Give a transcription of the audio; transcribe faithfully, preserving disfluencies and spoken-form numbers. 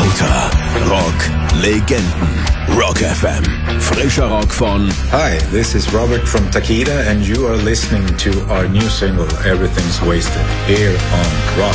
Lauter Rock Legenden. Rock F M. Frischer Rock von... Hi, this is Robert from Takida and you are listening to our new single Everything's Wasted here on Rock